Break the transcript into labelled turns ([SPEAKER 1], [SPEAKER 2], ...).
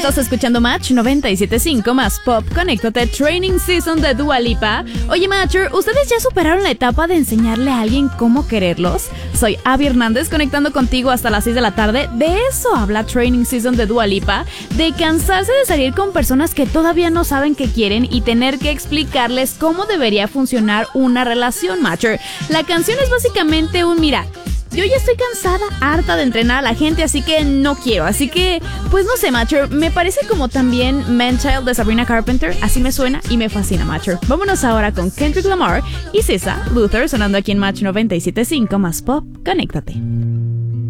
[SPEAKER 1] Estás escuchando Match 97.5 más Pop. Conéctate, Training Season de Dua Lipa. Oye, Matcher, ¿ustedes ya superaron la etapa de enseñarle a alguien cómo quererlos? Soy Abby Hernández, conectando contigo hasta las 6 de la tarde. De eso habla Training Season de Dua Lipa, de cansarse de salir con personas que todavía no saben qué quieren y tener que explicarles cómo debería funcionar una relación, Matcher. La canción es básicamente un mira. Yo ya estoy cansada, harta de entrenar a la gente, así que no quiero. Así que, pues no sé, Matcher, me parece como también Man Child de Sabrina Carpenter. Así me suena y me fascina, Matcher. Vámonos ahora con Kendrick Lamar y SZA, Luther, sonando aquí en Match 97.5 más Pop. Conéctate.